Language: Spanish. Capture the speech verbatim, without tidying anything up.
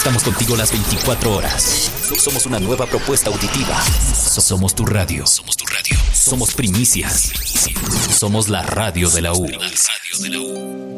Estamos contigo las veinticuatro horas. Somos una nueva propuesta auditiva. Somos tu radio. Somos tu radio. Somos primicias. Somos la radio de la U.